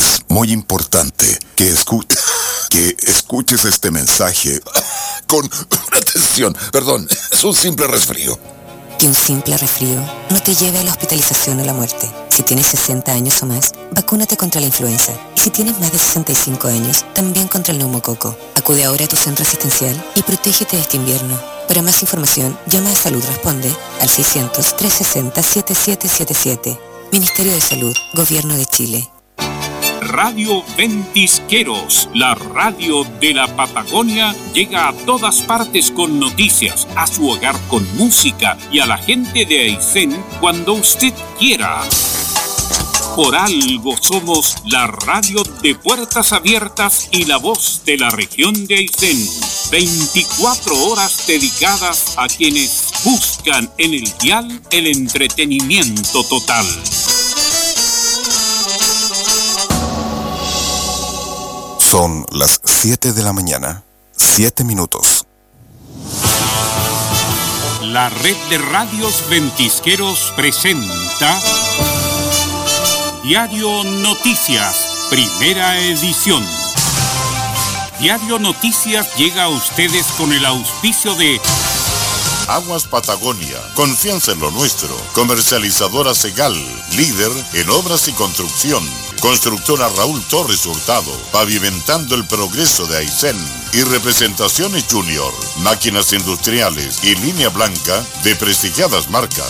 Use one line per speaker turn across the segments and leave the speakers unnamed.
Es muy importante que escuches este mensaje con atención. Perdón, es un simple resfrío.
Que un simple resfrío no te lleve a la hospitalización o la muerte. Si tienes 60 años o más, vacúnate contra la influenza. Y si tienes más de 65 años, también contra el neumococo. Acude ahora a tu centro asistencial y protégete de este invierno. Para más información, llama a Salud Responde al 600-360-7777. Ministerio de Salud, Gobierno de Chile.
Radio Ventisqueros, la radio de la Patagonia, llega a todas partes con noticias, a su hogar con música y a la gente de Aysén cuando usted quiera. Por algo somos la radio de puertas abiertas y la voz de la región de Aysén. 24 horas dedicadas a quienes buscan en el dial el entretenimiento total.
Son las 7 de la mañana, 7 minutos.
La red de radios ventisqueros presenta Diario Noticias, primera edición. Diario Noticias llega a ustedes con el auspicio de
Aguas Patagonia, confianza en lo nuestro. Comercializadora Segal, líder en obras y construcción. Constructora Raúl Torres Hurtado, pavimentando el progreso de Aysén. Y Representaciones Junior, máquinas industriales y línea blanca de prestigiadas marcas.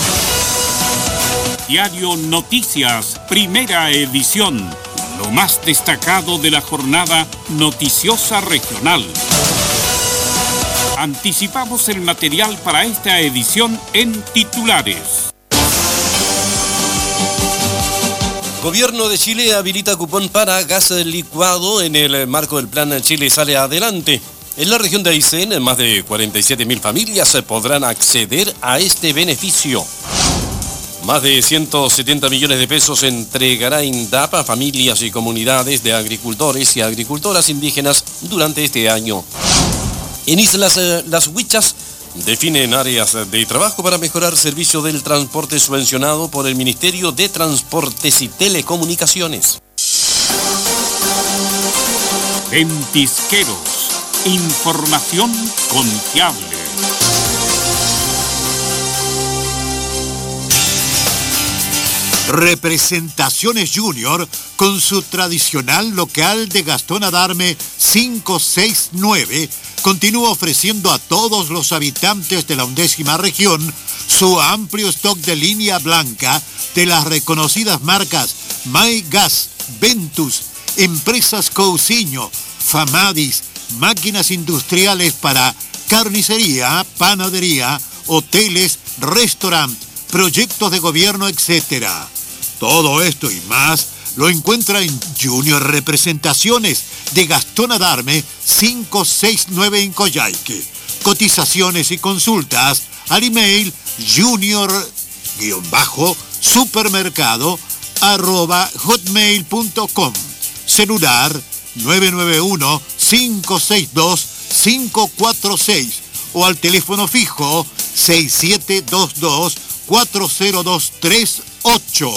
Diario Noticias, primera edición. Lo más destacado de la jornada noticiosa regional. Anticipamos el material para esta edición en titulares.
Gobierno de Chile habilita cupón para gas licuado en el marco del plan Chile Sale Adelante. En la región de Aysén, más de 47.000 familias podrán acceder a este beneficio. Más de 170 millones de pesos entregará INDAP a familias y comunidades de agricultores y agricultoras indígenas durante este año. En Islas Las Huichas definen áreas de trabajo para mejorar servicio del transporte subvencionado por el Ministerio de Transportes y Telecomunicaciones.
Ventisqueros, información confiable.
Representaciones Junior con su tradicional local de Gastón Adarme 569 continúa ofreciendo a todos los habitantes de la 11ª región su amplio stock de línea blanca de las reconocidas marcas My Gas, Ventus, Empresas Cousiño, Famadis, máquinas industriales para carnicería, panadería, hoteles, restaurantes, proyectos de gobierno, etc. Todo esto y más lo encuentra en Junior Representaciones de Gastón Adarme 569 en Coyhaique. Cotizaciones y consultas al email junior-supermercado@hotmail.com. Celular 991-562-546 o al teléfono fijo 6722-40238.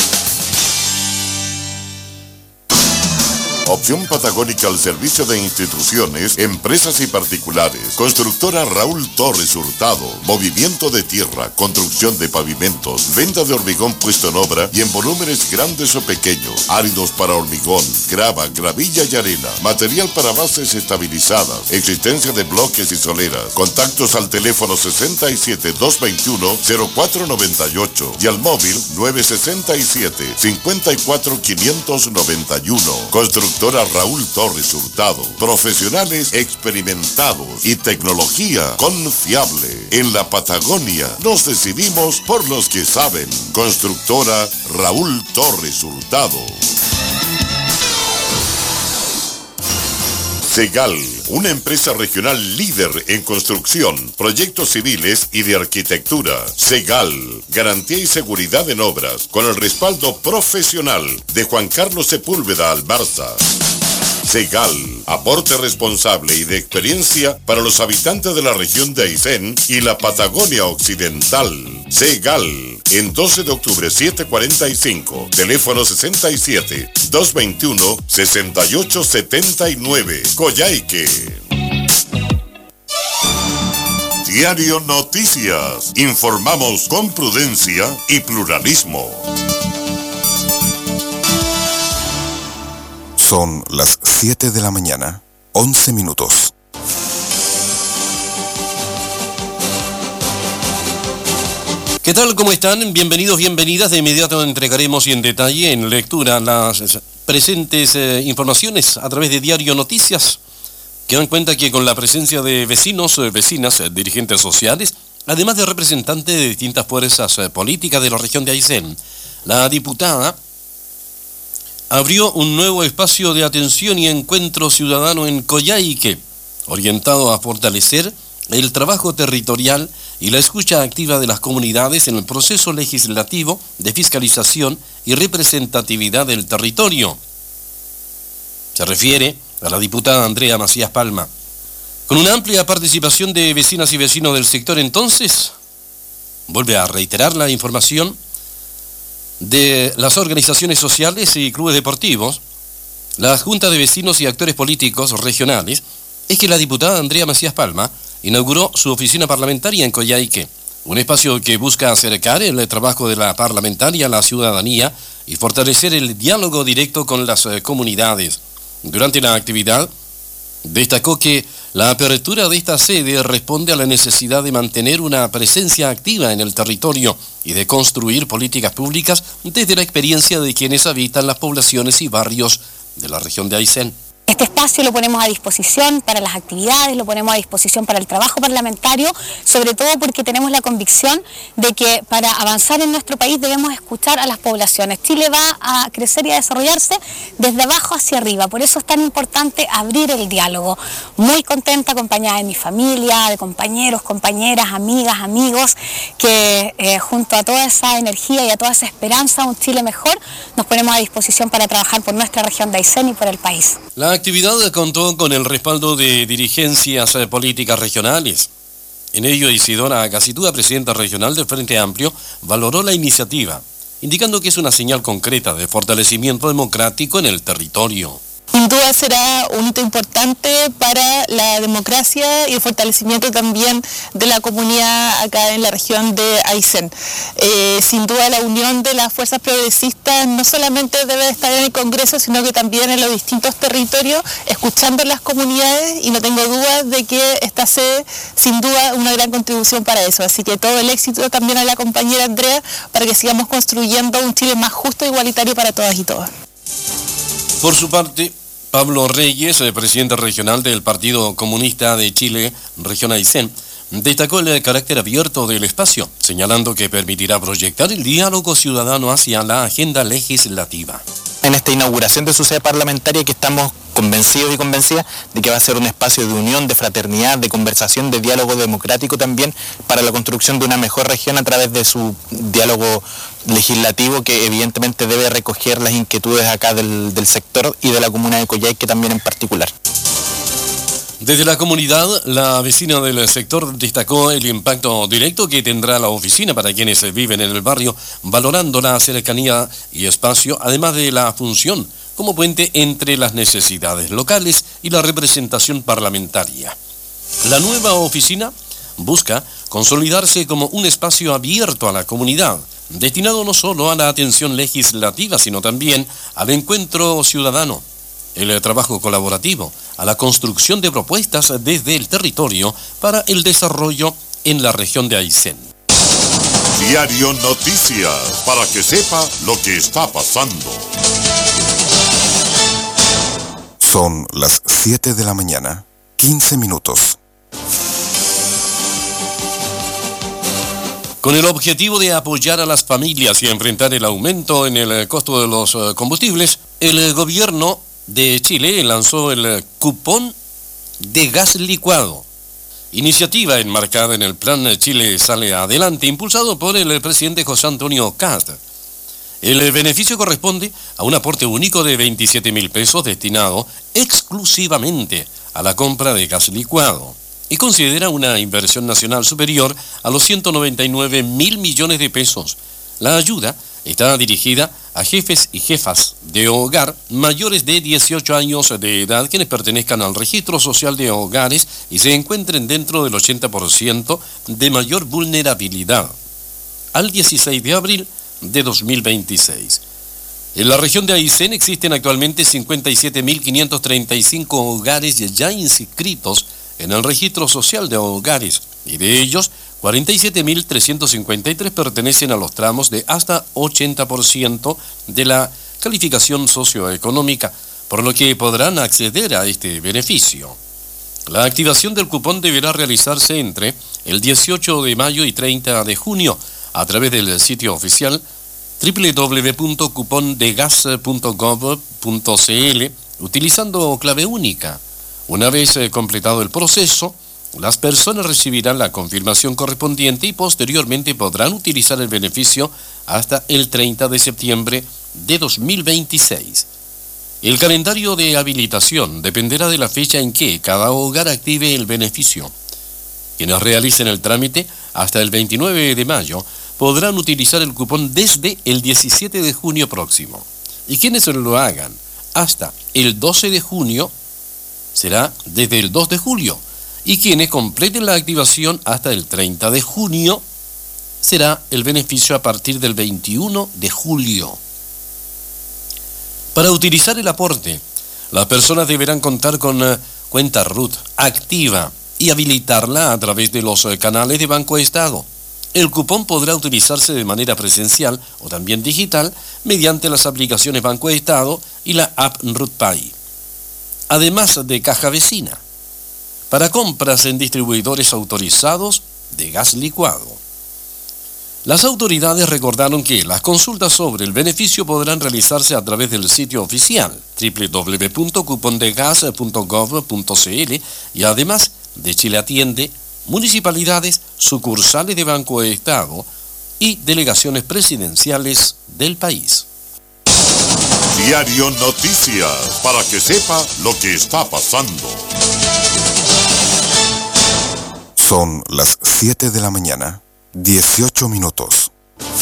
Opción patagónica al servicio de instituciones, empresas y particulares. Constructora Raúl Torres Hurtado. Movimiento de tierra, construcción de pavimentos, venta de hormigón puesto en obra y en volúmenes grandes o pequeños. Áridos para hormigón, grava, gravilla y arena. Material para bases estabilizadas. Existencia de bloques y soleras. Contactos al teléfono 67-221-0498 y al móvil 967-54-591. Constructora Raúl Torres Hurtado. Profesionales experimentados y tecnología confiable. En la Patagonia nos decidimos por los que saben. Constructora Raúl Torres Hurtado. Segal, una empresa regional líder en construcción, proyectos civiles y de arquitectura. Segal, garantía y seguridad en obras, con el respaldo profesional de Juan Carlos Sepúlveda Albarza. Segal, aporte responsable y de experiencia para los habitantes de la región de Aysén y la Patagonia Occidental. Segal, en 12 de octubre 745, teléfono 67-221-6879, Coyhaique. Diario Noticias. Informamos con prudencia y pluralismo.
Son las 7 de la mañana, 11 minutos.
¿Qué tal? ¿Cómo están? Bienvenidos, bienvenidas. De inmediato entregaremos y en detalle en lectura las presentes informaciones a través de Diario Noticias, que dan cuenta que con la presencia de vecinos, vecinas, dirigentes sociales, además de representantes de distintas fuerzas políticas de la región de Aysén, la diputada abrió un nuevo espacio de atención y encuentro ciudadano en Coyhaique, orientado a fortalecer el trabajo territorial y la escucha activa de las comunidades en el proceso legislativo de fiscalización y representatividad del territorio. Se refiere a la diputada Andrea Macías Palma. Con una amplia participación de vecinas y vecinos del sector, entonces, vuelve a reiterar la información de las organizaciones sociales y clubes deportivos, la Junta de Vecinos y actores políticos regionales, es que la diputada Andrea Macías Palma inauguró su oficina parlamentaria en Coyhaique, un espacio que busca acercar el trabajo de la parlamentaria a la ciudadanía y fortalecer el diálogo directo con las comunidades. Durante la actividad, destacó que la apertura de esta sede responde a la necesidad de mantener una presencia activa en el territorio y de construir políticas públicas desde la experiencia de quienes habitan las poblaciones y barrios de la región de Aysén.
Este espacio lo ponemos a disposición para las actividades, lo ponemos a disposición para el trabajo parlamentario, sobre todo porque tenemos la convicción de que para avanzar en nuestro país debemos escuchar a las poblaciones. Chile va a crecer y a desarrollarse desde abajo hacia arriba, por eso es tan importante abrir el diálogo. Muy contenta, acompañada de mi familia, de compañeros, compañeras, amigas, amigos, que junto a toda esa energía y a toda esa esperanza, un Chile mejor, nos ponemos a disposición para trabajar por nuestra región de Aysén y por el país.
La actividad contó con el respaldo de dirigencias políticas regionales. En ello, Isidora Gacitúa, presidenta regional del Frente Amplio, valoró la iniciativa, indicando que es una señal concreta de fortalecimiento democrático en el territorio.
Sin duda será un hito importante para la democracia y el fortalecimiento también de la comunidad acá en la región de Aysén. Sin duda la unión de las fuerzas progresistas no solamente debe estar en el Congreso, sino que también en los distintos territorios, escuchando las comunidades, y no tengo dudas de que esta sede sin duda una gran contribución para eso. Así que todo el éxito también a la compañera Andrea para que sigamos construyendo un Chile más justo e igualitario para todas y todos.
Por su parte, Pablo Reyes, el presidente regional del Partido Comunista de Chile, región Aysén, destacó el carácter abierto del espacio, señalando que permitirá proyectar el diálogo ciudadano hacia la agenda legislativa.
En esta inauguración de su sede parlamentaria, que estamos convencidos y convencidas de que va a ser un espacio de unión, de fraternidad, de conversación, de diálogo democrático también para la construcción de una mejor región a través de su diálogo legislativo, que evidentemente debe recoger las inquietudes acá del sector y de la comuna de Coyhaique también en particular.
Desde la comunidad, la vecina del sector destacó el impacto directo que tendrá la oficina para quienes viven en el barrio, valorando la cercanía y espacio, además de la función como puente entre las necesidades locales y la representación parlamentaria. La nueva oficina busca consolidarse como un espacio abierto a la comunidad, destinado no solo a la atención legislativa, sino también al encuentro ciudadano, el trabajo colaborativo, a la construcción de propuestas desde el territorio para el desarrollo en la región de Aysén.
Diario Noticias, para que sepa lo que está pasando.
Son las 7 de la mañana, 15 minutos.
Con el objetivo de apoyar a las familias y enfrentar el aumento en el costo de los combustibles, el gobierno de Chile lanzó el cupón de gas licuado, iniciativa enmarcada en el plan Chile Sale Adelante, impulsado por el presidente José Antonio Kast. El beneficio corresponde a un aporte único de 27.000 pesos destinado exclusivamente a la compra de gas licuado y considera una inversión nacional superior a los 199.000 millones de pesos. La ayuda está dirigida a jefes y jefas de hogar mayores de 18 años de edad quienes pertenezcan al registro social de hogares y se encuentren dentro del 80% de mayor vulnerabilidad al 16 de abril de 2026. En la región de Aysén existen actualmente 57.535 hogares ya inscritos en el registro social de hogares y de ellos 47.353 pertenecen a los tramos de hasta 80% de la calificación socioeconómica, por lo que podrán acceder a este beneficio. La activación del cupón deberá realizarse entre el 18 de mayo y 30 de junio a través del sitio oficial www.cupondegas.gov.cl utilizando clave única. Una vez completado el proceso, las personas recibirán la confirmación correspondiente y posteriormente podrán utilizar el beneficio hasta el 30 de septiembre de 2026. El calendario de habilitación dependerá de la fecha en que cada hogar active el beneficio. Quienes realicen el trámite hasta el 29 de mayo podrán utilizar el cupón desde el 17 de junio próximo. Y quienes lo hagan hasta el 12 de junio será desde el 2 de julio. Y quienes completen la activación hasta el 30 de junio será el beneficio a partir del 21 de julio. Para utilizar el aporte, las personas deberán contar con cuenta RUT activa y habilitarla a través de los canales de Banco Estado. El cupón podrá utilizarse de manera presencial o también digital mediante las aplicaciones Banco Estado y la app RUTPay, además de Caja Vecina, para compras en distribuidores autorizados de gas licuado. Las autoridades recordaron que las consultas sobre el beneficio podrán realizarse a través del sitio oficial www.cupondegas.gov.cl y además de Chile Atiende, municipalidades, sucursales de Banco Estado y delegaciones presidenciales del país.
Diario Noticias, para que sepa lo que está pasando.
Son las 7 de la mañana, 18 minutos.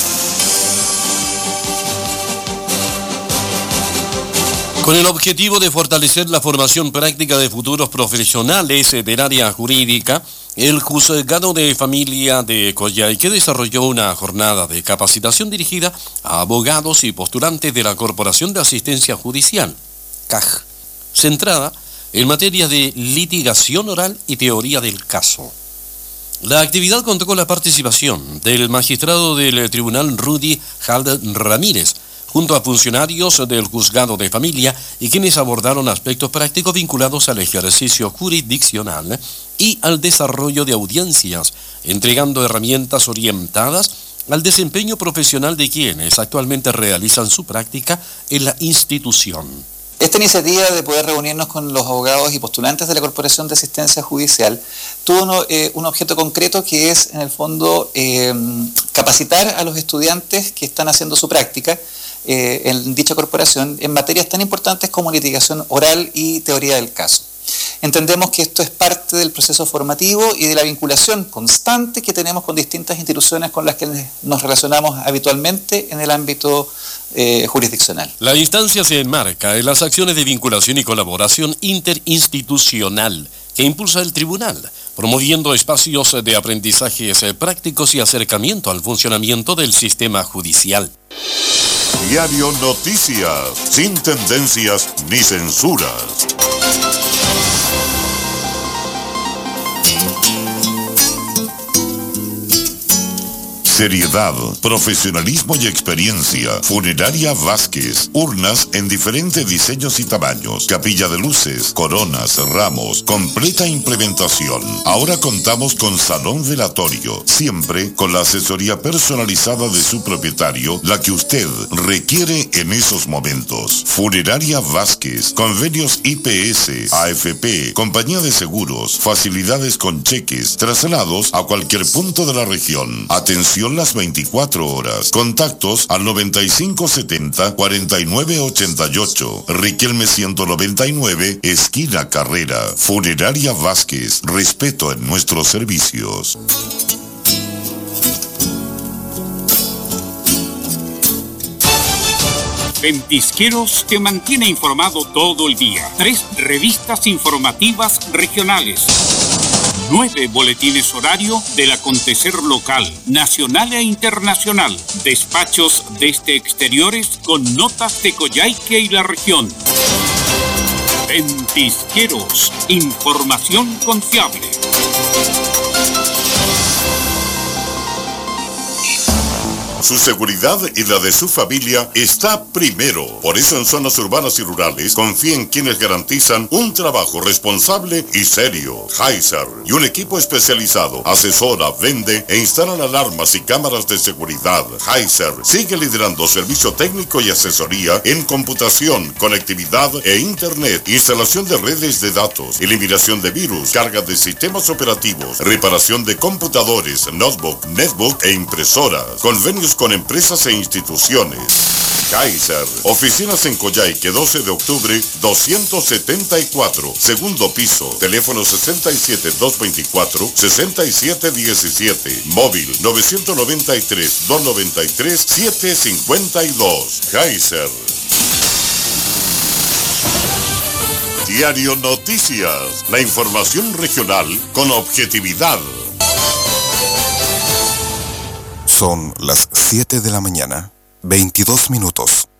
Con el objetivo de fortalecer la formación práctica de futuros profesionales del área jurídica, el Juzgado de Familia de Coyhaique desarrolló una jornada de capacitación dirigida a abogados y postulantes de la Corporación de Asistencia Judicial, CAJ, centrada en materia de litigación oral y teoría del caso. La actividad contó con la participación del magistrado del Tribunal Rudy Hald Ramírez, junto a funcionarios del Juzgado de Familia y quienes abordaron aspectos prácticos vinculados al ejercicio jurisdiccional y al desarrollo de audiencias, entregando herramientas orientadas al desempeño profesional de quienes actualmente realizan su práctica en la institución.
Esta iniciativa de poder reunirnos con los abogados y postulantes de la Corporación de Asistencia Judicial tuvo un objeto concreto que es, en el fondo, capacitar a los estudiantes que están haciendo su práctica en dicha corporación en materias tan importantes como litigación oral y teoría del caso. Entendemos que esto es parte del proceso formativo y de la vinculación constante que tenemos con distintas instituciones con las que nos relacionamos habitualmente en el ámbito jurisdiccional.
La instancia se enmarca en las acciones de vinculación y colaboración interinstitucional que impulsa el tribunal, promoviendo espacios de aprendizajes prácticos y acercamiento al funcionamiento del sistema judicial.
Diario Noticias, sin tendencias ni censuras. Seriedad, profesionalismo y experiencia. Funeraria Vázquez. Urnas en diferentes diseños y tamaños. Capilla de luces, coronas, ramos. Completa implementación. Ahora contamos con salón velatorio. Siempre con la asesoría personalizada de su propietario, la que usted requiere en esos momentos. Funeraria Vázquez. Convenios IPS, AFP, compañía de seguros, facilidades con cheques, traslados a cualquier punto de la región. Atención atención las 24 horas. Contactos al 9570-4988. Riquelme 199, esquina Carrera. Funeraria Vázquez. Respeto en nuestros servicios.
Ventisqueros te mantiene informado todo el día. 3 revistas informativas regionales. 9 boletines horario del acontecer local, nacional e internacional. Despachos desde exteriores con notas de Coyhaique y la región. Ventisqueros, información confiable.
Su seguridad y la de su familia está primero. Por eso en zonas urbanas y rurales confía en quienes garantizan un trabajo responsable y serio. Heiser y un equipo especializado asesora, vende e instalan alarmas y cámaras de seguridad. Heiser sigue liderando servicio técnico y asesoría en computación, conectividad e internet, instalación de redes de datos, eliminación de virus, carga de sistemas operativos, reparación de computadores, notebook, netbook e impresoras. Convenios con empresas e instituciones. Heiser, oficinas en Coyhaique, 12 de octubre, 274, segundo piso, teléfono 67-224-6717, móvil 993-293-752. Heiser. Diario Noticias, la información regional con objetividad.
Son las 7 de la mañana, 22 minutos.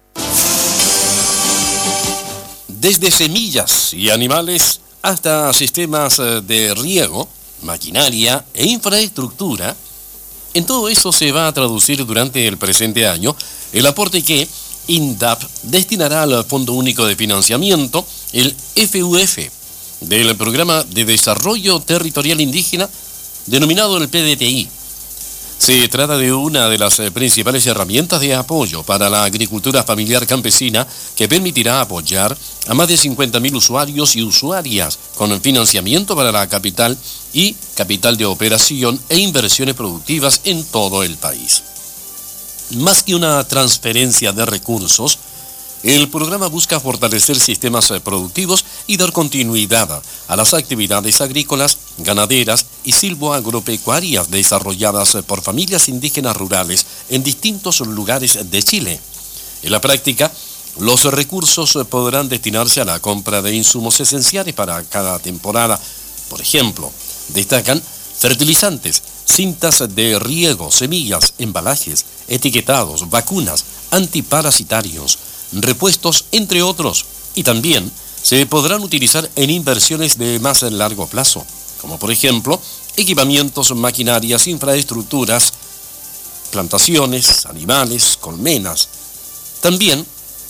Desde semillas y animales hasta sistemas de riego, maquinaria e infraestructura, en todo eso se va a traducir durante el presente año el aporte que INDAP destinará al Fondo Único de Financiamiento, el FUF, del Programa de Desarrollo Territorial Indígena, denominado el PDTI. Se trata de una de las principales herramientas de apoyo para la agricultura familiar campesina que permitirá apoyar a más de 50.000 usuarios y usuarias con financiamiento para la capital y capital de operación e inversiones productivas en todo el país. Más que una transferencia de recursos, el programa busca fortalecer sistemas productivos y dar continuidad a las actividades agrícolas, ganaderas y silvoagropecuarias desarrolladas por familias indígenas rurales en distintos lugares de Chile. En la práctica, los recursos podrán destinarse a la compra de insumos esenciales para cada temporada. Por ejemplo, destacan fertilizantes, cintas de riego, semillas, embalajes, etiquetados, vacunas, antiparasitarios, repuestos, entre otros, y también se podrán utilizar en inversiones de más largo plazo, como por ejemplo equipamientos, maquinarias, infraestructuras, plantaciones, animales, colmenas. También,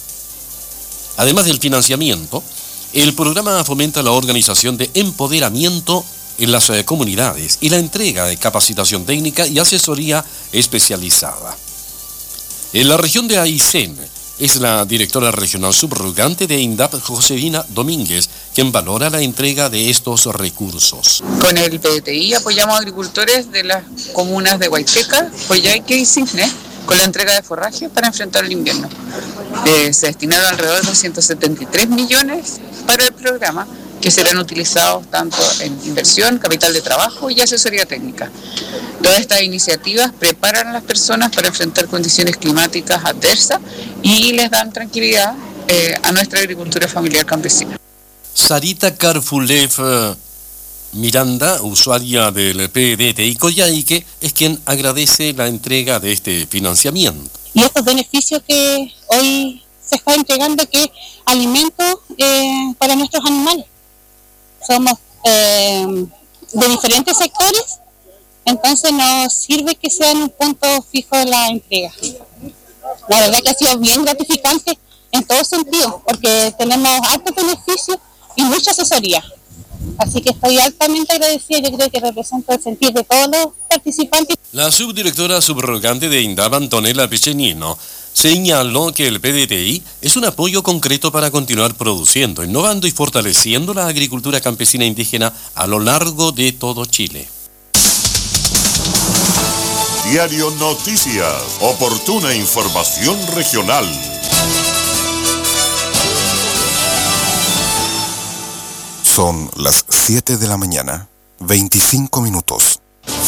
además del financiamiento, el programa fomenta la organización de empoderamiento en las comunidades y la entrega de capacitación técnica y asesoría especializada. En la región de Aysén, es la directora regional subrogante de INDAP, Josefina Domínguez, quien valora la entrega de estos recursos.
Con el PDTI apoyamos a agricultores de las comunas de Huayteca, Coyhaique y Cisne con la entrega de forraje para enfrentar el invierno. Se destinaron alrededor de 273 millones para el programa, que serán utilizados tanto en inversión, capital de trabajo y asesoría técnica. Todas estas iniciativas preparan a las personas para enfrentar condiciones climáticas adversas y les dan tranquilidad a nuestra agricultura familiar campesina.
Sarita Karfulev Miranda, usuaria del PDTI Coyhaique, es quien agradece la entrega de este financiamiento.
Y estos beneficios que hoy se está entregando, que es alimento para nuestros animales. Somos de diferentes sectores, entonces nos sirve que sean un punto fijo de la entrega. La verdad que ha sido bien gratificante en todo sentido, porque tenemos altos beneficios y mucha asesoría. Así que estoy altamente agradecida, yo creo que represento el sentir de todos los participantes.
La subdirectora subrogante de INDAP, Antonella Piccinino, señaló que el PDTI es un apoyo concreto para continuar produciendo, innovando y fortaleciendo la agricultura campesina indígena a lo largo de todo Chile.
Diario Noticias, oportuna información regional.
Son las 7 de la mañana, 25 minutos.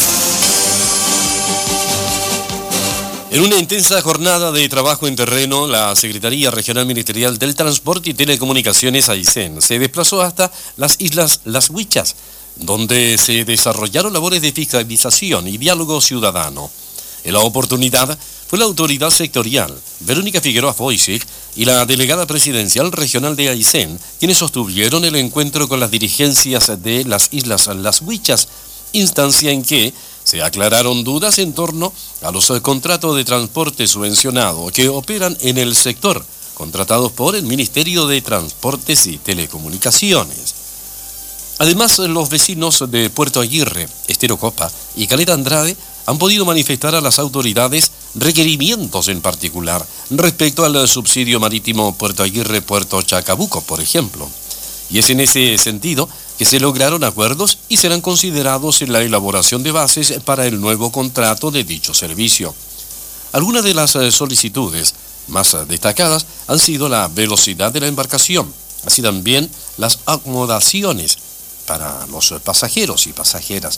En una intensa jornada de trabajo en terreno, la Secretaría Regional Ministerial del Transporte y Telecomunicaciones, AICEN, se desplazó hasta las Islas Las Huichas, donde se desarrollaron labores de fiscalización y diálogo ciudadano. En la oportunidad fue la autoridad sectorial, Verónica Figueroa Foysic, y la delegada presidencial regional de AICEN, quienes sostuvieron el encuentro con las dirigencias de las Islas Las Huichas, instancia en que se aclararon dudas en torno a los contratos de transporte subvencionado que operan en el sector, contratados por el Ministerio de Transportes y Telecomunicaciones. Además, los vecinos de Puerto Aguirre, Estero Copa y Caleta Andrade han podido manifestar a las autoridades requerimientos en particular respecto al subsidio marítimo Puerto Aguirre-Puerto Chacabuco, por ejemplo. Y es en ese sentido que se lograron acuerdos y serán considerados en la elaboración de bases para el nuevo contrato de dicho servicio. Algunas de las solicitudes más destacadas han sido la velocidad de la embarcación, así también las acomodaciones para los pasajeros y pasajeras.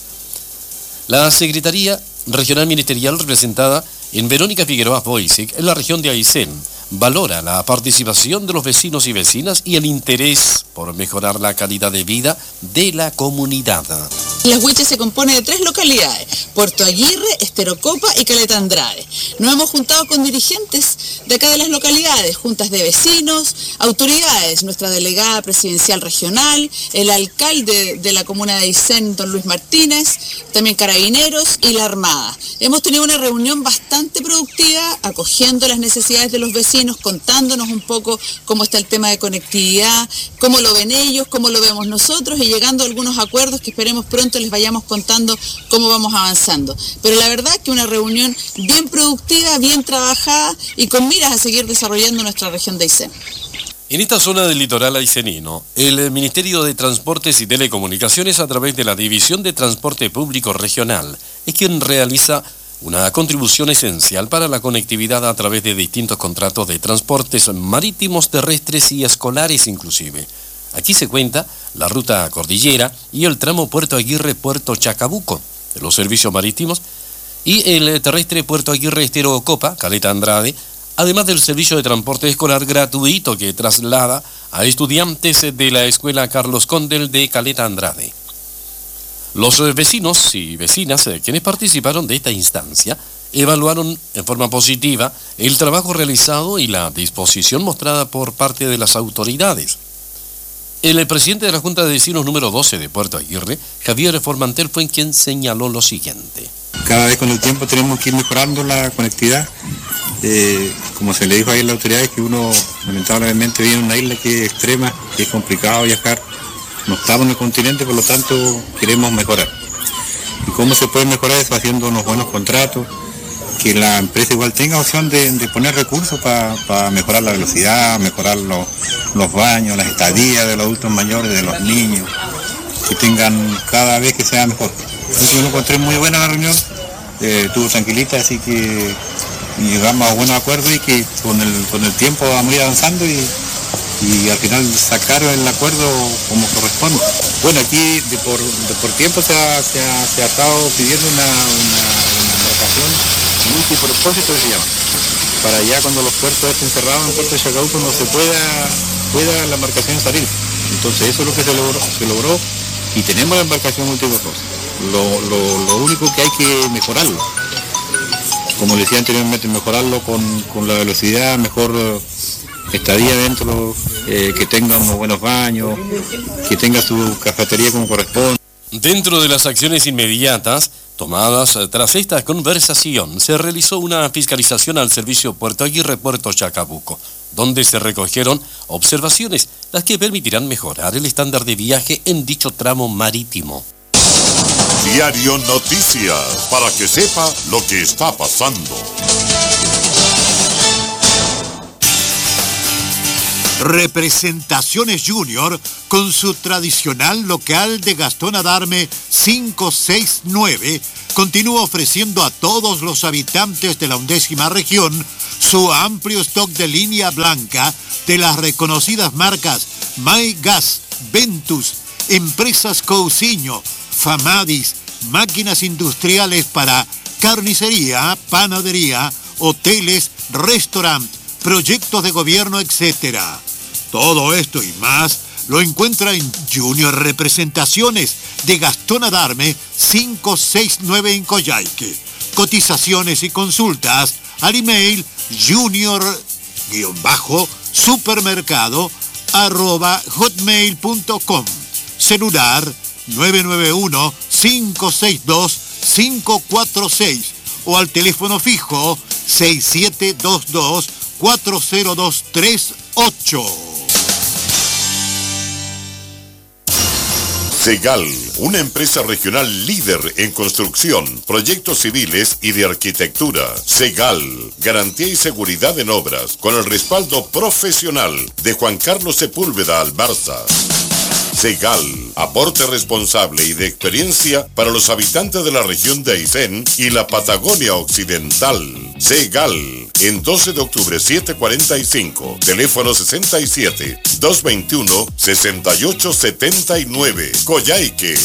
La Secretaría Regional Ministerial, representada en Verónica Figueroa Foysic, en la región de Aysén, valora la participación de los vecinos y vecinas y el interés por mejorar la calidad de vida de la comunidad.
Las Huichas se compone de 3 localidades, Puerto Aguirre, Estero Copa y Caleta Andrade. Nos hemos juntado con dirigentes de acá de las localidades, juntas de vecinos, autoridades, nuestra delegada presidencial regional, el alcalde de la comuna de Aysén, don Luis Martínez, también carabineros y la Armada. Hemos tenido una reunión bastante productiva, acogiendo las necesidades de los vecinos, contándonos un poco cómo está el tema de conectividad, cómo lo ven ellos, cómo lo vemos nosotros y llegando a algunos acuerdos que esperemos pronto les vayamos contando cómo vamos avanzando. Pero la verdad que una reunión bien productiva, bien trabajada y con miras a seguir desarrollando nuestra región de Aysén.
En esta zona del litoral aycenino, el Ministerio de Transportes y Telecomunicaciones, a través de la División de Transporte Público Regional, es quien realiza una contribución esencial para la conectividad a través de distintos contratos de transportes marítimos, terrestres y escolares inclusive. Aquí se cuenta la ruta cordillera y el tramo Puerto Aguirre-Puerto Chacabuco de los servicios marítimos y el terrestre Puerto Aguirre-Estero Copa, Caleta Andrade, además del servicio de transporte escolar gratuito que traslada a estudiantes de la Escuela Carlos Condel de Caleta Andrade. Los vecinos y vecinas quienes participaron de esta instancia evaluaron en forma positiva el trabajo realizado y la disposición mostrada por parte de las autoridades. El presidente de la Junta de Vecinos número 12 de Puerto Aguirre, Javier Formantel, fue quien señaló lo siguiente.
Cada vez con el tiempo tenemos que ir mejorando la conectividad. Como se le dijo ahí a la autoridad, es que uno lamentablemente vive en una isla que es extrema, que es complicado viajar. No estamos en el continente, por lo tanto queremos mejorar. ¿Y cómo se puede mejorar eso? Haciendo unos buenos contratos, que la empresa igual tenga opción de poner recursos para mejorar la velocidad, mejorar los baños, las estadías de los adultos mayores, de los niños, que tengan cada vez que sea mejor. Entonces yo me encontré muy buena la reunión, estuvo tranquilita, así que llegamos a buenos acuerdos y que con el tiempo vamos a ir avanzando y al final sacar el acuerdo como corresponde. Bueno, aquí por tiempo se ha estado pidiendo una embarcación multipropósito, se llama, para ya cuando los puertos estén cerrados en Puerto Chacabuco no se pueda la embarcación salir. Entonces eso es lo que se logró y tenemos la embarcación multipropósito. Lo único que hay que mejorarlo, como decía anteriormente, mejorarlo con la velocidad, mejor estadía dentro, que tenga unos buenos baños, que tenga su cafetería como corresponde.
Dentro de las acciones inmediatas tomadas tras esta conversación, se realizó una fiscalización al servicio Puerto Aguirre-Puerto Chacabuco, donde se recogieron observaciones, las que permitirán mejorar el estándar de viaje en dicho tramo marítimo.
Diario Noticias, para que sepa lo que está pasando.
Representaciones Junior, con su tradicional local de Gastón Adarme 569, continúa ofreciendo a todos los habitantes de la 11ª región su amplio stock de línea blanca de las reconocidas marcas MyGas, Ventus, Empresas Cousiño, Famadis, máquinas industriales para carnicería, panadería, hoteles, restaurantes, proyectos de gobierno, etc. Todo esto y más lo encuentra en Junior Representaciones de Gastón Adarme 569 en Coyhaique. Cotizaciones y consultas al email junior-supermercado@hotmail.com. Celular 991-562-546 o al teléfono fijo 6722-40238.
Segal, una empresa regional líder en construcción, proyectos civiles y de arquitectura. Segal, garantía y seguridad en obras, con el respaldo profesional de Juan Carlos Sepúlveda Albarza. Segal, aporte responsable y de experiencia para los habitantes de la región de Aysén y la Patagonia Occidental. Segal, en 12 de octubre 745, teléfono 67-221-6879, Coyhaique.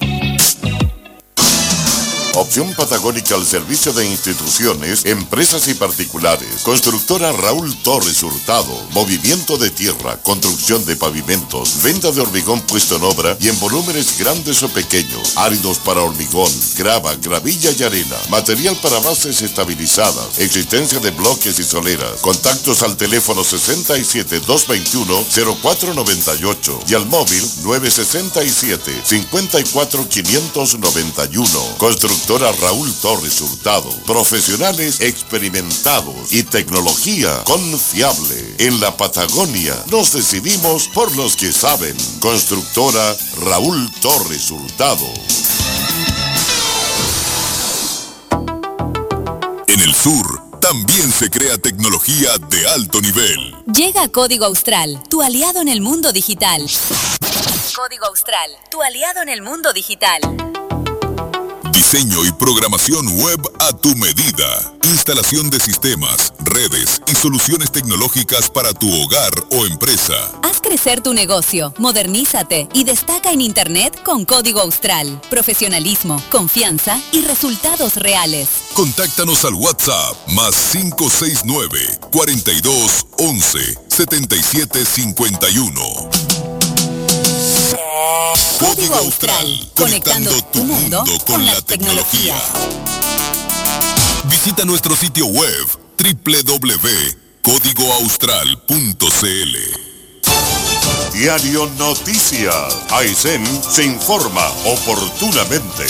Opción patagónica al servicio de instituciones, empresas y particulares. Constructora Raúl Torres Hurtado. Movimiento de tierra, construcción de pavimentos, venta de hormigón puesto en obra y en volúmenes grandes o pequeños. Áridos para hormigón, grava, gravilla y arena. Material para bases estabilizadas. Existencia de bloques y soleras. Contactos al teléfono 67-221-0498 y al móvil 967-54-591. Constructora Raúl Torres Hurtado. Profesionales experimentados y tecnología confiable. En la Patagonia nos decidimos por los que saben. Constructora Raúl Torres Hurtado.
En el sur también se crea tecnología de alto nivel.
Llega Código Austral, tu aliado en el mundo digital. Código Austral, tu aliado en el mundo digital.
Diseño y programación web a tu medida. Instalación de sistemas, redes y soluciones tecnológicas para tu hogar o empresa.
Haz crecer tu negocio, modernízate y destaca en Internet con Código Austral. Profesionalismo, confianza y resultados reales.
Contáctanos al WhatsApp +569 42 11 77 51.
Código Austral, conectando tu mundo con la tecnología.
Visita nuestro sitio web www.códigoaustral.cl.
Diario Noticias. Aysén se informa oportunamente.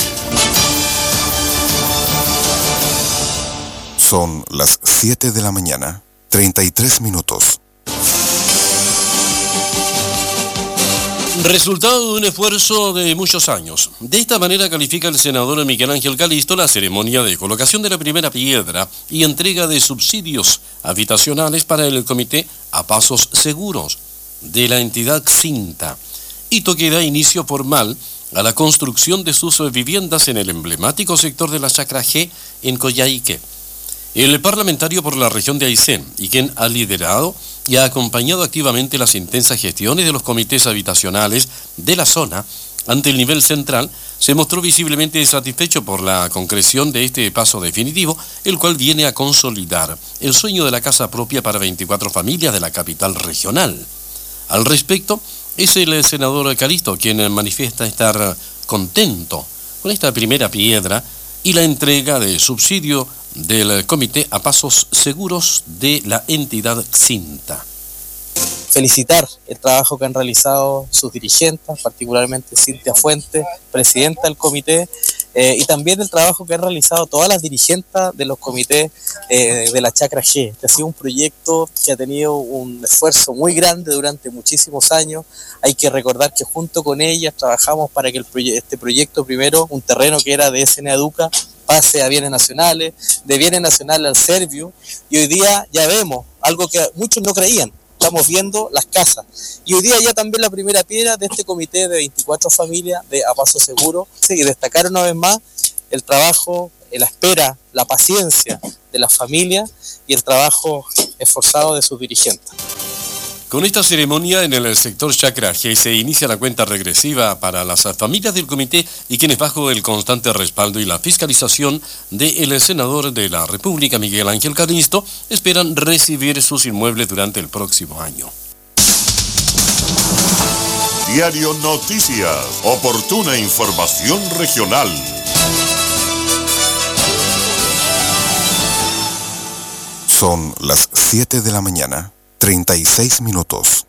Son las 7 de la mañana, 33 minutos.
Resultado de un esfuerzo de muchos años. De esta manera califica el senador Miguel Ángel Calisto la ceremonia de colocación de la primera piedra y entrega de subsidios habitacionales para el Comité a Pasos Seguros de la entidad CINTA, hito que da inicio formal a la construcción de sus viviendas en el emblemático sector de la Chacra G en Coyhaique. El parlamentario por la región de Aysén y quien ha liderado y ha acompañado activamente las intensas gestiones de los comités habitacionales de la zona ante el nivel central, se mostró visiblemente satisfecho por la concreción de este paso definitivo, el cual viene a consolidar el sueño de la casa propia para 24 familias de la capital regional. Al respecto, es el senador Calisto quien manifiesta estar contento con esta primera piedra y la entrega de subsidio del Comité a Pasos Seguros de la entidad CINTA.
Felicitar el trabajo que han realizado sus dirigentes, particularmente Cintia Fuentes, presidenta del comité, y también el trabajo que han realizado todas las dirigentes de los comités de la Chacra G. Este ha sido un proyecto que ha tenido un esfuerzo muy grande durante muchísimos años. Hay que recordar que junto con ellas trabajamos para que este proyecto, primero, un terreno que era de SN Educa, pase a bienes nacionales, de bienes nacionales al Servio, y hoy día ya vemos algo que muchos no creían. Estamos viendo las casas. Y hoy día ya también la primera piedra de este comité de 24 familias de A Paso Seguro. Y destacar una vez más el trabajo, la espera, la paciencia de las familias y el trabajo esforzado de sus dirigentes.
Con esta ceremonia en el sector Chacra G se inicia la cuenta regresiva para las familias del comité y quienes bajo el constante respaldo y la fiscalización del senador de la República, Miguel Ángel Calisto, esperan recibir sus inmuebles durante el próximo año.
Diario Noticias, oportuna información regional.
Son las 7 de la mañana. 36 minutos.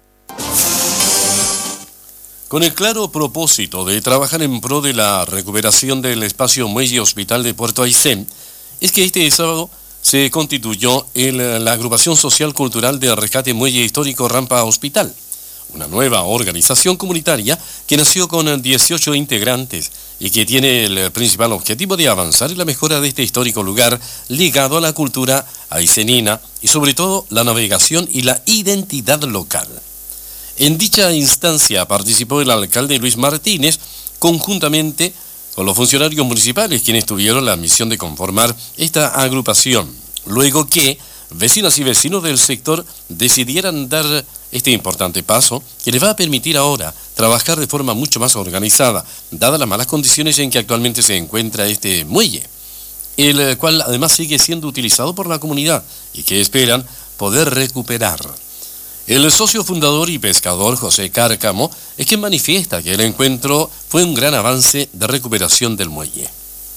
Con el claro propósito de trabajar en pro de la recuperación del espacio Muelle Hospital de Puerto Aysén, es que este sábado se constituyó la Agrupación Social Cultural de Rescate Muelle Histórico Rampa Hospital, una nueva organización comunitaria que nació con 18 integrantes y que tiene el principal objetivo de avanzar en la mejora de este histórico lugar ligado a la cultura aysenina y sobre todo la navegación y la identidad local. En dicha instancia participó el alcalde Luis Martínez conjuntamente con los funcionarios municipales quienes tuvieron la misión de conformar esta agrupación, luego que vecinas y vecinos del sector decidieran dar este importante paso que les va a permitir ahora trabajar de forma mucho más organizada, dadas las malas condiciones en que actualmente se encuentra este muelle, el cual además sigue siendo utilizado por la comunidad y que esperan poder recuperar. El socio fundador y pescador José Cárcamo es quien manifiesta que el encuentro fue un gran avance de recuperación del muelle.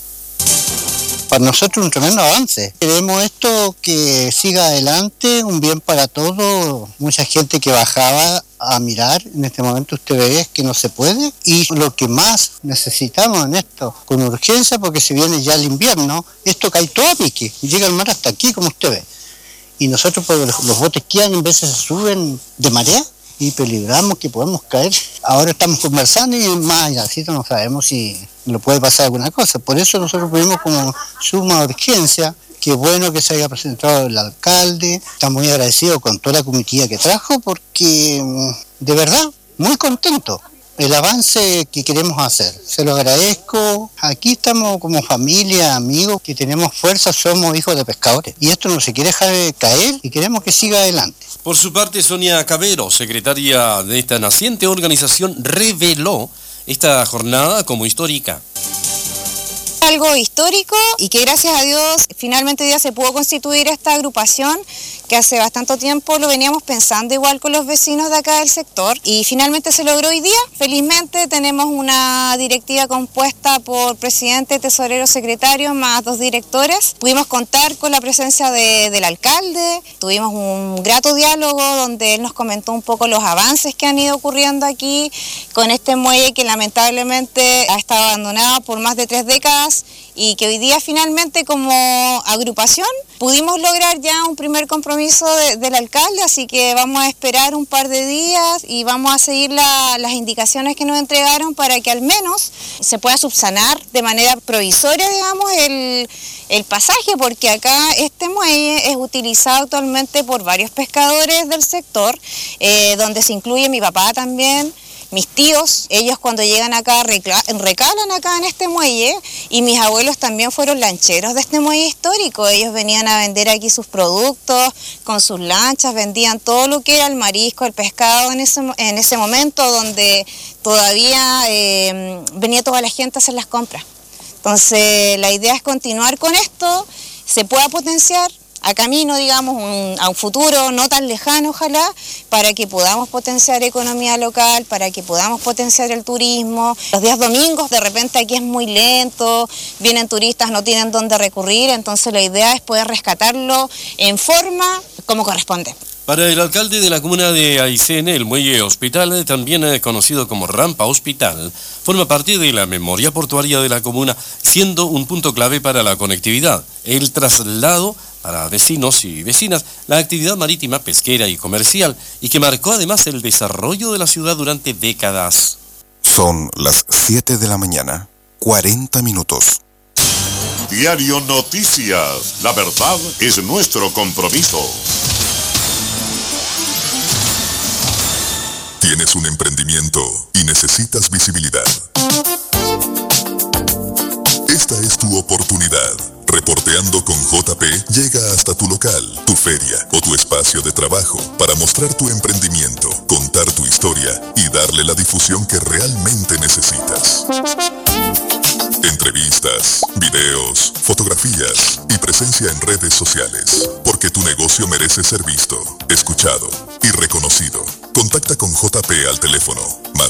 Para nosotros un tremendo avance. Queremos esto que siga adelante, un bien para todos. Mucha gente que bajaba a mirar, en este momento usted ve que no se puede. Y lo que más necesitamos en esto, con urgencia, porque se viene ya el invierno, esto cae todo a pique, llega el mar hasta aquí, como usted ve. Y nosotros, pues, los botes que hay, en veces se suben de marea y peligramos que podemos caer. Ahora estamos conversando y más allá, ¿sí? No sabemos si lo puede pasar alguna cosa. Por eso nosotros pedimos como suma urgencia. Qué bueno que se haya presentado el alcalde. Estamos muy agradecidos con toda la comitiva que trajo porque de verdad muy contento el avance que queremos hacer. Se lo agradezco. Aquí estamos como familia, amigos, que tenemos fuerza, somos hijos de pescadores. Y esto no se quiere dejar de caer y queremos que siga adelante.
Por su parte, Sonia Cabero, secretaria de esta naciente organización, reveló esta jornada como histórica.
Algo histórico y que gracias a Dios finalmente hoy día se pudo constituir esta agrupación que hace bastante tiempo lo veníamos pensando igual con los vecinos de acá del sector y finalmente se logró hoy día. Felizmente tenemos una directiva compuesta por presidente, tesorero, secretario, más 2 directores. Pudimos contar con la presencia del alcalde, tuvimos un grato diálogo donde él nos comentó un poco los avances que han ido ocurriendo aquí con este muelle que lamentablemente ha estado abandonado por más de 3 décadas y que hoy día finalmente como agrupación pudimos lograr ya un primer compromiso del alcalde, así que vamos a esperar un par de días y vamos a seguir las indicaciones que nos entregaron para que al menos se pueda subsanar de manera provisoria, digamos, el pasaje, porque acá este muelle es utilizado actualmente por varios pescadores del sector, donde se incluye mi papá también. Mis tíos, ellos cuando llegan acá recalan acá en este muelle y mis abuelos también fueron lancheros de este muelle histórico. Ellos venían a vender aquí sus productos con sus lanchas, vendían todo lo que era el marisco, el pescado en ese momento donde todavía venía toda la gente a hacer las compras. Entonces la idea es continuar con esto, se pueda potenciar a camino, digamos, a un futuro no tan lejano, ojalá, para que podamos potenciar economía local, para que podamos potenciar el turismo. Los días domingos, de repente aquí es muy lento, vienen turistas, no tienen dónde recurrir, entonces la idea es poder rescatarlo en forma como corresponde.
Para el alcalde de la comuna de Aysén, el muelle hospital, también conocido como Rampa Hospital, forma parte de la memoria portuaria de la comuna, siendo un punto clave para la conectividad, el traslado para vecinos y vecinas, la actividad marítima, pesquera y comercial, y que marcó además el desarrollo de la ciudad durante décadas.
Son las 7 de la mañana, 40 minutos.
Diario Noticias, la verdad es nuestro compromiso.
Tienes un emprendimiento y necesitas visibilidad. Esta es tu oportunidad. Reporteando con JP llega hasta tu local, tu feria o tu espacio de trabajo para mostrar tu emprendimiento, contar tu historia y darle la difusión que realmente necesitas. Entrevistas, videos, fotografías y presencia en redes sociales, porque tu negocio merece ser visto, escuchado y reconocido. Contacta con JP al teléfono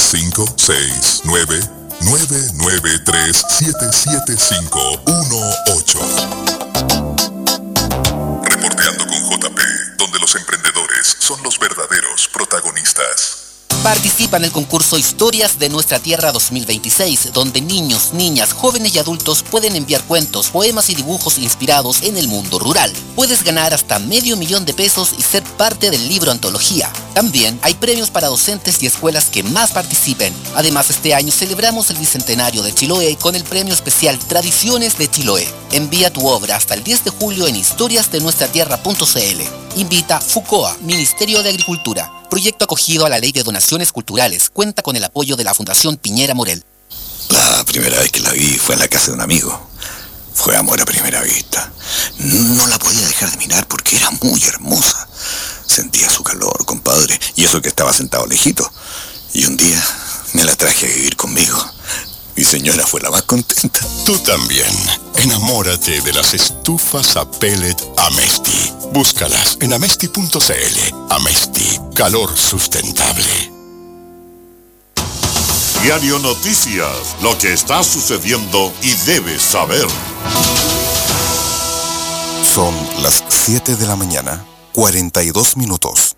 +569 993 77518. Reporteando con JP, donde los emprendedores son los verdaderos protagonistas.
Participa en el concurso Historias de Nuestra Tierra 2026, donde niños, niñas, jóvenes y adultos pueden enviar cuentos, poemas y dibujos inspirados en el mundo rural. Puedes ganar hasta $500,000 pesos y ser parte del libro antología. También hay premios para docentes y escuelas que más participen. Además, este año celebramos el bicentenario de Chiloé con el premio especial Tradiciones de Chiloé. Envía tu obra hasta el 10 de julio en historiasdenuestratierra.cl. Invita FUCOA, Ministerio de Agricultura. Proyecto acogido a la Ley de Donaciones Culturales. Cuenta con el apoyo de la Fundación Piñera Morel.
La primera vez que la vi fue en la casa de un amigo. Fue amor a primera vista. No la podía dejar de mirar porque era muy hermosa. Sentía su calor, compadre, y eso que estaba sentado lejito. Y un día me la traje a vivir conmigo. Mi señora fue la más contenta.
Tú también. Enamórate de las estufas a pellet Amesti. Búscalas en amesti.cl. Amesti. Calor sustentable.
Diario Noticias. Lo que está sucediendo y debes saber.
Son las 7 de la mañana, 42 minutos.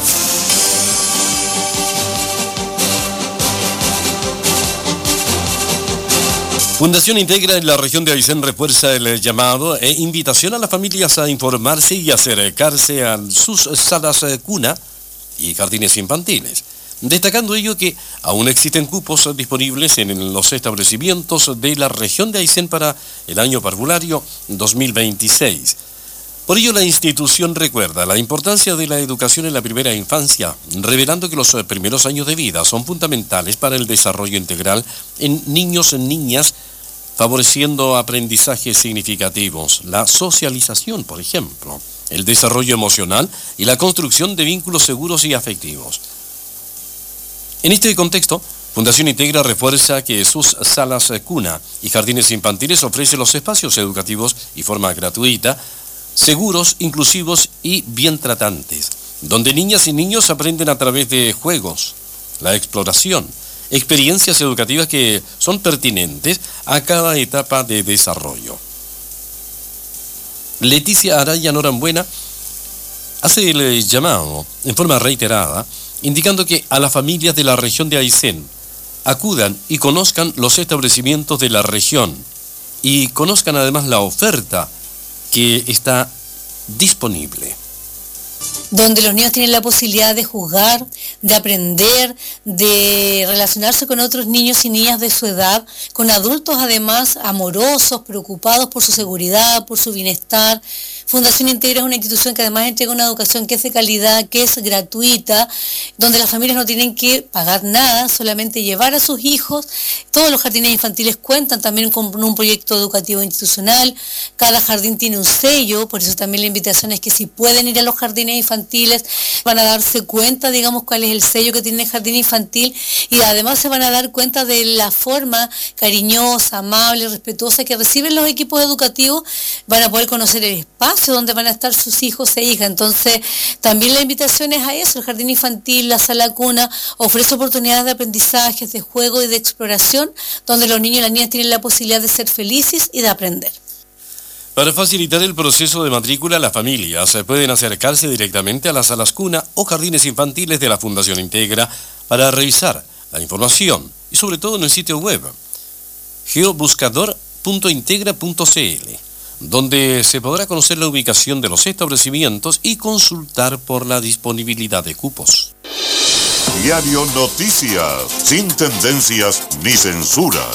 Fundación Integra en la región de Aysén refuerza el llamado e invitación a las familias a informarse y acercarse a sus salas cuna y jardines infantiles, destacando ello que aún existen cupos disponibles en los establecimientos de la región de Aysén para el año parvulario 2026. Por ello, la institución recuerda la importancia de la educación en la primera infancia, revelando que los primeros años de vida son fundamentales para el desarrollo integral en niños y niñas, favoreciendo aprendizajes significativos, la socialización, por ejemplo, el desarrollo emocional y la construcción de vínculos seguros y afectivos. En este contexto, Fundación Integra refuerza que sus salas cuna y jardines infantiles ofrecen los espacios educativos y forma gratuita, seguros, inclusivos y bien tratantes, donde niñas y niños aprenden a través de juegos, la exploración, experiencias educativas que son pertinentes a cada etapa de desarrollo. Leticia Araya Norambuena hace el llamado en forma reiterada, indicando que a las familias de la región de Aysén acudan y conozcan los establecimientos de la región y conozcan además la oferta que está disponible.
Donde los niños tienen la posibilidad de jugar, de aprender, de relacionarse con otros niños y niñas de su edad, con adultos además amorosos, preocupados por su seguridad, por su bienestar. Fundación Integra es una institución que además entrega una educación que es de calidad, que es gratuita, donde las familias no tienen que pagar nada, solamente llevar a sus hijos. Todos los jardines infantiles cuentan también con un proyecto educativo institucional, cada jardín tiene un sello, por eso también la invitación es que si pueden ir a los jardines infantiles, van a darse cuenta, digamos, cuál es el sello que tiene el jardín infantil y además se van a dar cuenta de la forma cariñosa, amable, respetuosa que reciben los equipos educativos, van a poder conocer el espacio donde van a estar sus hijos e hijas. Entonces, también la invitación es a eso, el jardín infantil, la sala cuna, ofrece oportunidades de aprendizajes, de juego y de exploración, donde los niños y las niñas tienen la posibilidad de ser felices y de aprender.
Para facilitar el proceso de matrícula, las familias pueden acercarse directamente a las salas cuna o jardines infantiles de la Fundación Integra para revisar la información y sobre todo en el sitio web geobuscador.integra.cl, donde se podrá conocer la ubicación de los establecimientos y consultar por la disponibilidad de cupos.
Diario Noticias, sin tendencias ni censuras.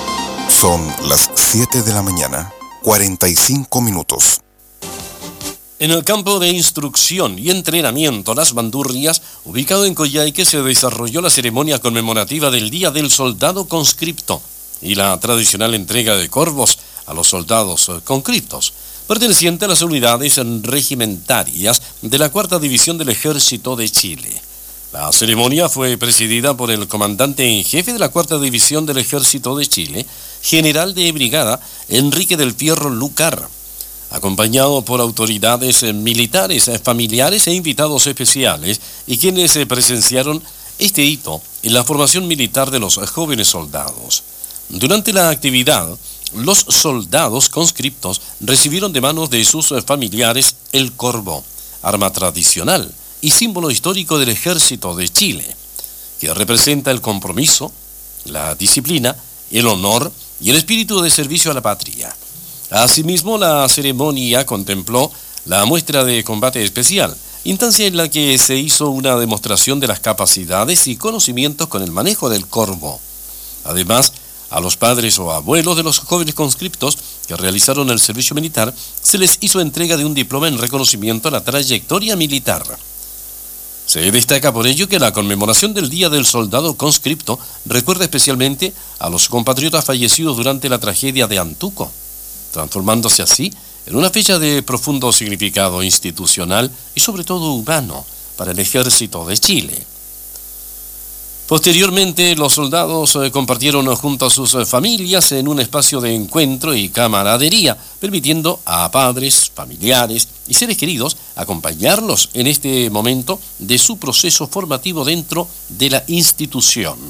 Son las 7 de la mañana, 45 minutos.
En el campo de instrucción y entrenamiento Las Bandurrias, ubicado en Coyhaique, se desarrolló la ceremonia conmemorativa del Día del Soldado Conscripto y la tradicional entrega de corvos a los soldados conscriptos, perteneciente a las unidades regimentarias de la 4ª División del Ejército de Chile. La ceremonia fue presidida por el comandante en jefe de la 4ª División del Ejército de Chile, general de brigada Enrique del Fierro Lucar, acompañado por autoridades militares, familiares e invitados especiales, y quienes presenciaron este hito en la formación militar de los jóvenes soldados. Durante la actividad, los soldados conscriptos recibieron de manos de sus familiares el corvo, arma tradicional y símbolo histórico del Ejército de Chile, que representa el compromiso, la disciplina, el honor y el espíritu de servicio a la patria. Asimismo, la ceremonia contempló la muestra de combate especial, instancia en la que se hizo una demostración de las capacidades y conocimientos con el manejo del corvo. Además, a los padres o abuelos de los jóvenes conscriptos que realizaron el servicio militar se les hizo entrega de un diploma en reconocimiento a la trayectoria militar. Se destaca por ello que la conmemoración del Día del Soldado Conscripto recuerda especialmente a los compatriotas fallecidos durante la tragedia de Antuco, transformándose así en una fecha de profundo significado institucional y sobre todo humano para el Ejército de Chile. Posteriormente, los soldados compartieron junto a sus familias en un espacio de encuentro y camaradería, permitiendo a padres, familiares y seres queridos acompañarlos en este momento de su proceso formativo dentro de la institución.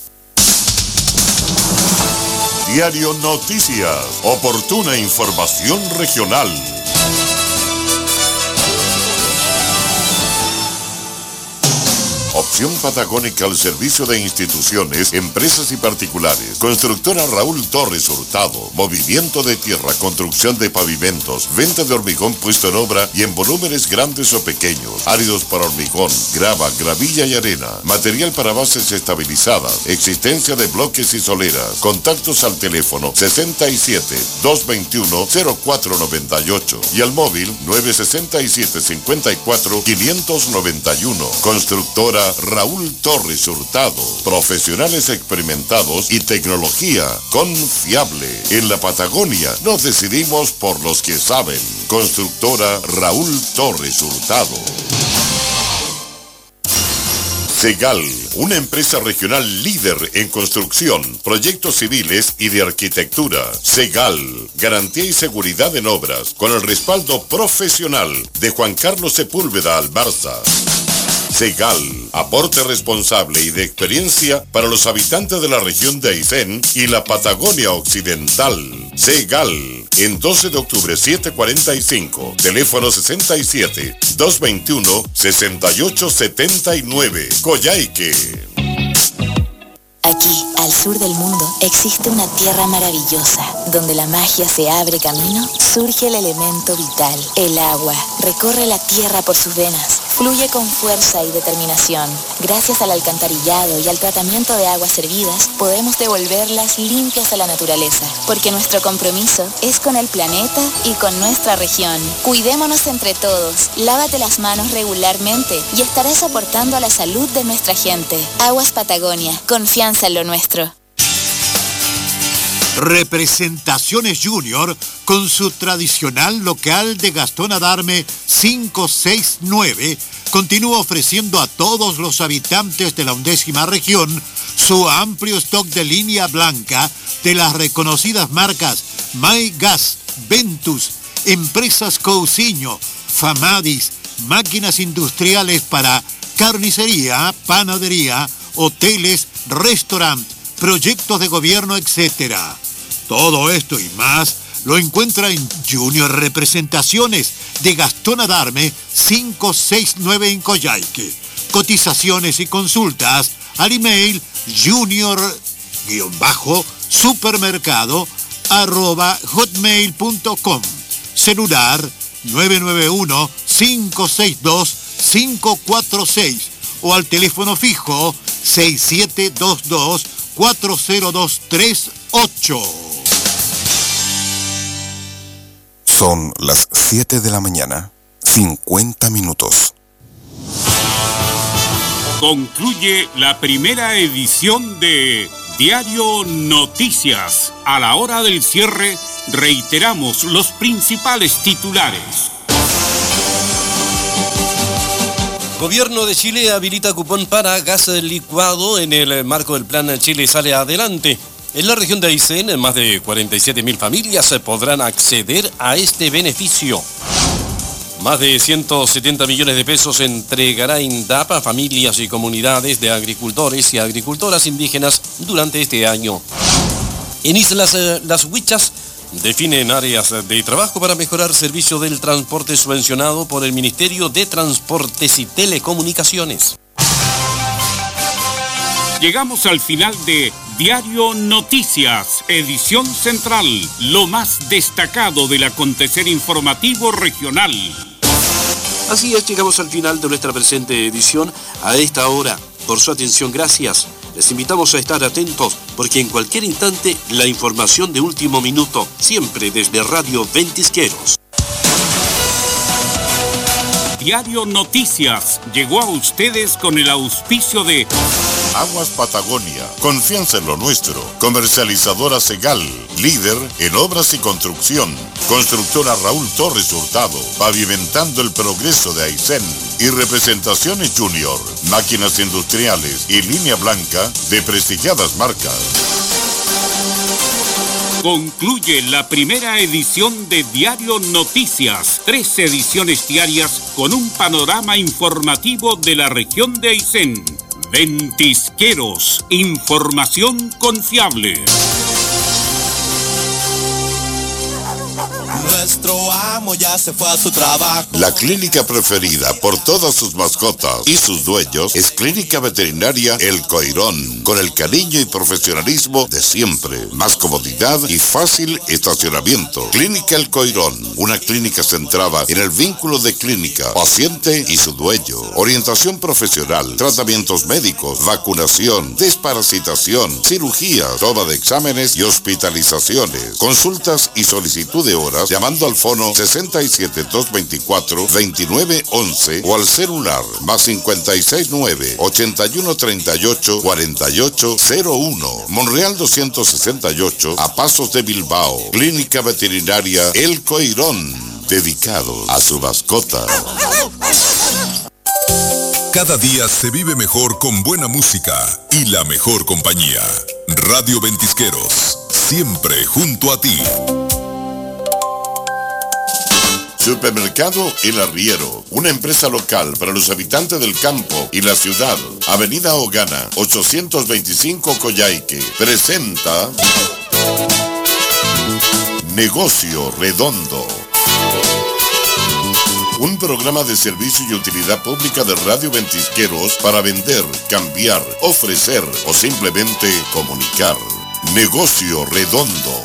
Diario Noticias, oportuna información regional. Opción patagónica al servicio de instituciones, empresas y particulares. Constructora Raúl Torres Hurtado. Movimiento de tierra, construcción de pavimentos, venta de hormigón puesto en obra y en volúmenes grandes o pequeños. Áridos para hormigón, grava, gravilla y arena. Material para bases estabilizadas. Existencia de bloques y soleras. Contactos al teléfono 67-221-0498 y al móvil 967-54-591. Constructora Raúl Torres Hurtado. Profesionales experimentados y tecnología confiable. En la Patagonia nos decidimos por los que saben. Constructora Raúl Torres Hurtado. Segal, una empresa regional líder en construcción, proyectos civiles y de arquitectura. Segal, garantía y seguridad en obras, con el respaldo profesional de Juan Carlos Sepúlveda Albarza. Segal, aporte responsable y de experiencia para los habitantes de la región de Aysén y la Patagonia Occidental. Segal, en 12 de octubre 745, teléfono 67-221-6879, Coyhaique.
Aquí, al sur del mundo, existe una tierra maravillosa, donde la magia se abre camino, surge el elemento vital, el agua. Recorre la tierra por sus venas, fluye con fuerza y determinación. Gracias al alcantarillado y al tratamiento de aguas servidas, podemos devolverlas limpias a la naturaleza, porque nuestro compromiso es con el planeta y con nuestra región. Cuidémonos entre todos, lávate las manos regularmente y estarás aportando a la salud de nuestra gente. Aguas Patagonia, confianza en lo nuestro.
Representaciones Junior, con su tradicional local de Gastón Adarme 569, continúa ofreciendo a todos los habitantes de la 11ª región su amplio stock de línea blanca de las reconocidas marcas My Gas, Ventus, Empresas Cousiño, Famadis, máquinas industriales para carnicería, panadería, hoteles, restaurantes, proyectos de gobierno, etc. Todo esto y más lo encuentra en Junior Representaciones de Gastón Adarme 569 en Coyhaique. Cotizaciones y consultas al email junior-supermercado@hotmail.com. Celular 991-562-546 o al teléfono fijo 6722-40238.
Son las 7 de la mañana, 50 minutos.
Concluye la primera edición de Diario Noticias. A la hora del cierre, reiteramos los principales titulares.
Gobierno de Chile habilita cupón para gas licuado en el marco del plan Chile Sale Adelante. En la región de Aysén, más de 47.000 familias podrán acceder a este beneficio. Más de 170 millones de pesos entregará INDAP a familias y comunidades de agricultores y agricultoras indígenas durante este año. En Islas Las Huichas definen áreas de trabajo para mejorar servicio del transporte subvencionado por el Ministerio de Transportes y Telecomunicaciones.
Llegamos al final de Diario Noticias, edición central, lo más destacado del acontecer informativo regional.
Así es, llegamos al final de nuestra presente edición. A esta hora, por su atención, gracias. Les invitamos a estar atentos porque en cualquier instante la información de último minuto, siempre desde Radio Ventisqueros.
Diario Noticias llegó a ustedes con el auspicio de
Aguas Patagonia, confianza en lo nuestro. Comercializadora Segal, líder en obras y construcción. Constructora Raúl Torres Hurtado, pavimentando el progreso de Aysén. Y Representaciones Junior, máquinas industriales y línea blanca de prestigiadas marcas.
Concluye la primera edición de Diario Noticias, 3 ediciones diarias con un panorama informativo de la región de Aysén. Ventisqueros, información confiable.
Nuestro amo ya se fue a su trabajo.
La clínica preferida por todas sus mascotas y sus dueños es Clínica Veterinaria El Coirón, con el cariño y profesionalismo de siempre, más comodidad y fácil estacionamiento. Clínica El Coirón, una clínica centrada en el vínculo de clínica, paciente y su dueño. Orientación profesional, tratamientos médicos, vacunación, desparasitación, cirugía, toma de exámenes y hospitalizaciones. Consultas y solicitud de horas llamando al fono 67-224-2911 o al celular más 569-8138-4801. Monreal 268 a pasos de Bilbao. Clínica Veterinaria El Coirón, dedicado a su mascota.
Cada día se vive mejor con buena música y la mejor compañía. Radio Ventisqueros, siempre junto a ti.
Supermercado El Arriero, una empresa local para los habitantes del campo y la ciudad. Avenida Ogana, 825 Coyhaique, presenta Negocio Redondo. Un programa de servicio y utilidad pública de Radio Ventisqueros para vender, cambiar, ofrecer o simplemente comunicar. Negocio Redondo.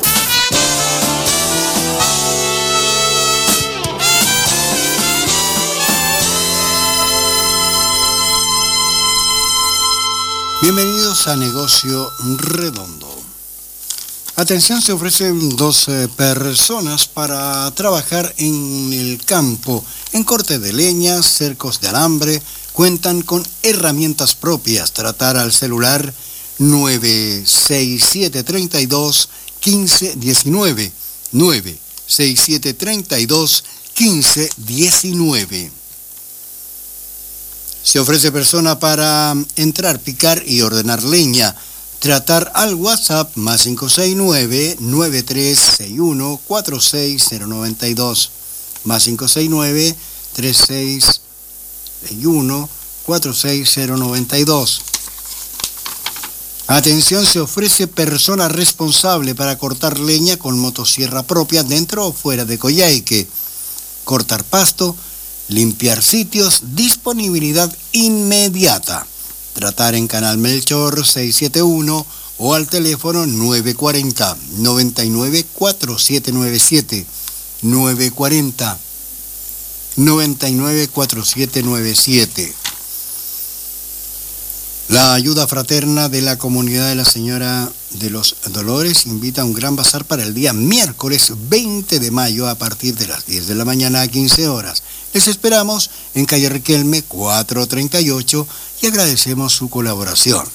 Bienvenidos a Negocio Redondo. Atención, se ofrecen 2 personas para trabajar en el campo, en corte de leña, cercos de alambre. Cuentan con herramientas propias. Tratar al celular 96732-1519. 96732-1519. Se ofrece persona para entrar, picar y ordenar leña. Tratar al WhatsApp más 569-9361-46092. Más 569-3661-46092. Atención, se ofrece persona responsable para cortar leña con motosierra propia dentro o fuera de Coyhaique. Cortar pasto, limpiar sitios, disponibilidad inmediata. Tratar en Canal Melchor 671 o al teléfono 940-994797. 940-994797. La ayuda fraterna de la comunidad de la Señora de los Dolores invita a un gran bazar para el día miércoles 20 de mayo a partir de las 10 de la mañana a 15 horas. Les esperamos en calle Riquelme 438 y agradecemos su colaboración.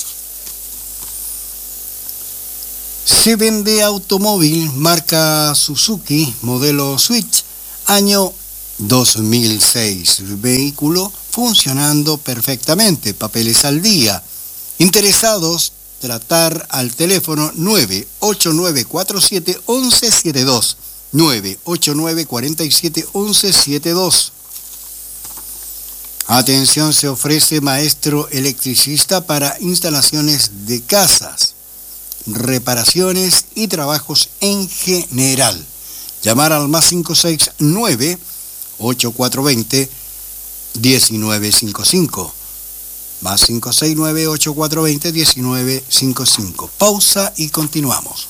Se vende automóvil marca Suzuki, modelo Switch, año 2006. Vehículo funcionando perfectamente, papeles al día. Interesados, tratar al teléfono 989471172. 989471172. Atención, se ofrece maestro electricista para instalaciones de casas, reparaciones y trabajos en general. Llamar al más 569-8420-1955. Más 569-8420-1955. Pausa y continuamos.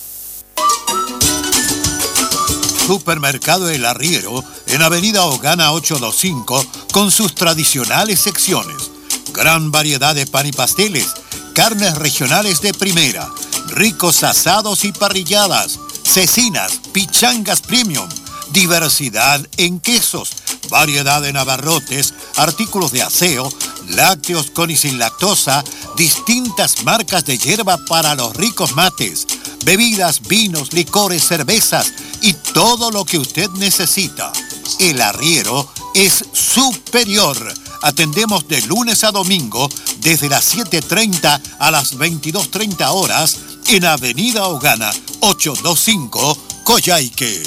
Supermercado El Arriero, en Avenida Hogana 825, con sus tradicionales secciones. Gran variedad de pan y pasteles, carnes regionales de primera, ricos asados y parrilladas, cecinas, pichangas premium, diversidad en quesos, variedad en abarrotes, artículos de aseo, lácteos con y sin lactosa, distintas marcas de hierba para los ricos mates, bebidas, vinos, licores, cervezas y todo lo que usted necesita. El Arriero es superior. Atendemos de lunes a domingo desde las 7:30 a las 22:30 horas en Avenida Hogana 825, Coyhaique.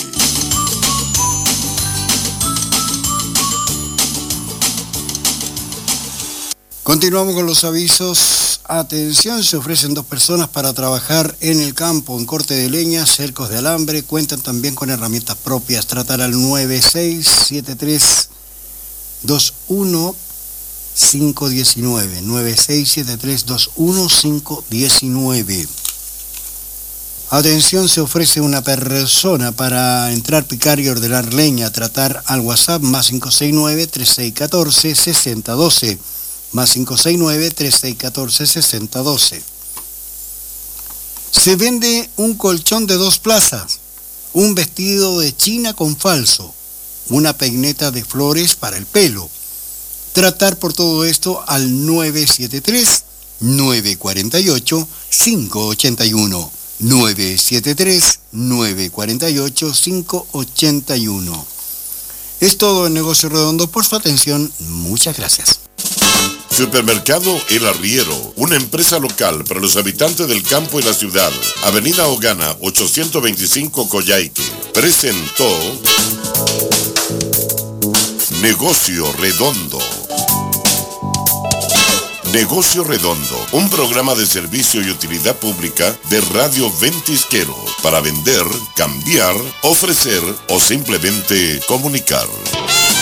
Continuamos con los avisos. Atención, se ofrecen 2 personas para trabajar en el campo, en corte de leña, cercos de alambre. Cuentan también con herramientas propias. Tratar al 967321519. 967321519. Atención, se ofrece una persona para entrar, picar y ordenar leña. Tratar al WhatsApp más 569-3614-6012. Más 569-3614-6012. Se vende un colchón de 2 plazas, un vestido de china con falso, una peineta de flores para el pelo. Tratar por todo esto al 973-948-581. 973-948-581. Es todo en Negocio Redondo. Por su atención, muchas gracias.
Supermercado El Arriero, una empresa local para los habitantes del campo y la ciudad. Avenida Hogana 825, Coyhaique. Presentó Negocio Redondo. Negocio Redondo, un programa de servicio y utilidad pública de Radio Ventisquero para vender, cambiar, ofrecer o simplemente comunicar.